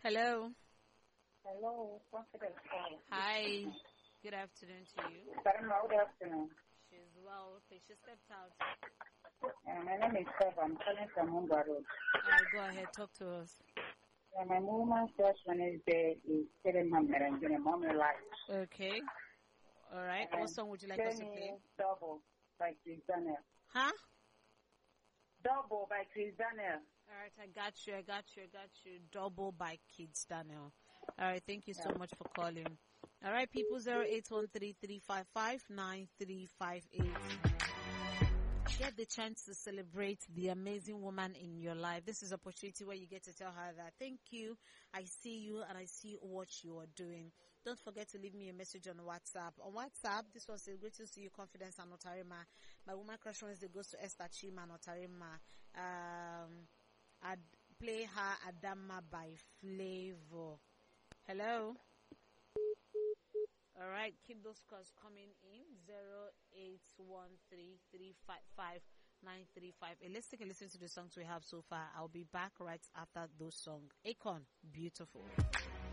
Hello. Hello, confidence. Hi. Good afternoon to you. Good afternoon. She's well. Okay, she stepped out. My name is Seb. I'm calling from Mumba Road. All right, go ahead. Talk to us. My woman's first one is telling Mama and getting Mommy Life. Okay. All right. What song would you like us to play? Double by Chris Daniel. Huh? Double by Chris Daniel. All right, I got you. Double by Kids Daniel. All right, thank you so much for calling. All right, people, 0813-355-9358. Get the chance to celebrate the amazing woman in your life. This is an opportunity where you get to tell her that, thank you, I see you, and I see what you are doing. Don't forget to leave me a message on WhatsApp. On WhatsApp, this was greetings to you, Confidence and Otarima. My woman crush Wednesday goes to Esther Chima and Otarima. I'd play her Adama by Flavor. Hello? All right, keep those calls coming in. 0813-355-935. Let's take a listen to the songs we have so far. I'll be back right after those songs. Akon, Beautiful.